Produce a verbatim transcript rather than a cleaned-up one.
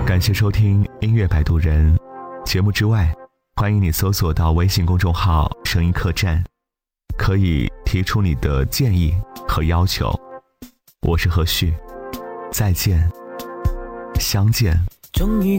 感谢收听音乐摆渡人节目之外，欢迎你搜索到微信公众号声音客栈，可以提出你的建议和要求。我是何旭，再见，相见。 终于